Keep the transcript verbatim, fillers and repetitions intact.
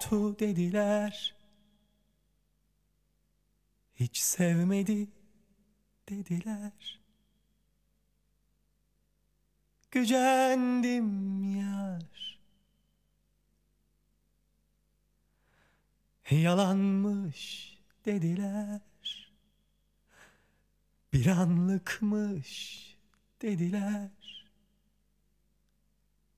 unuttu dediler. Hiç sevmedi dediler. Gücendim yar. Yalanmış dediler. Bir anlıkmış dediler.